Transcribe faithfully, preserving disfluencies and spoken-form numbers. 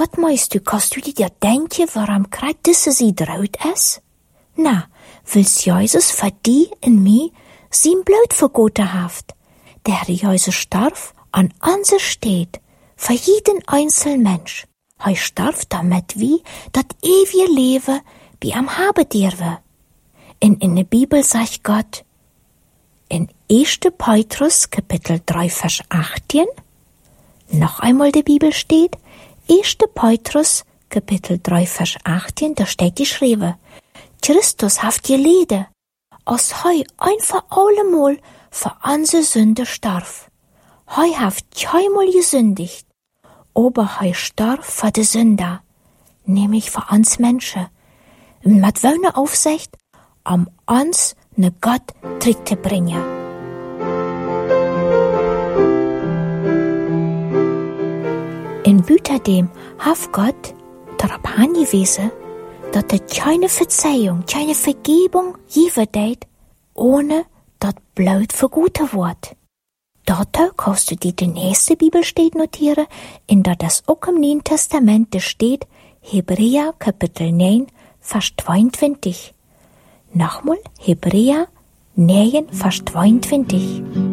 wat meinst du, kannst du dir denken, warum gerade diese Seite rot ist? Na, weil's Jesus für die und mich sein Blut vergoten hat. Der Herr Jesus starb an unser steht, für jeden einzelnen Mensch. Er starb, damit wir das ewige Leben bei ihm haben dürfen. Und in der Bibel sagt Gott, in erster Petrus, Kapitel drei, Vers achtzehn, noch einmal die Bibel steht, erster Petrus, Kapitel drei, Vers achtzehn, da steht geschrieben, Christus hat gelitten, als er ein für allemal für unsere Sünde starb. Er hat keinmal gesündigt, aber er starb für die Sünder, nämlich für uns Menschen. Und mit welcher Aufsicht, um uns ne Gott zurück zu bringen. In Büterdem hat Gott darauf hingewiesen, dass er keine Verzeihung, keine Vergebung geben wird, ohne dass Blut vergoten wird. Dazu kannst du dir die nächste Bibelstelle notieren, in der das auch im Neuen Testament steht, Hebräer Kapitel neun, Vers zweiundzwanzig. Nochmal, Hebräer neun, Vers zweiundzwanzig.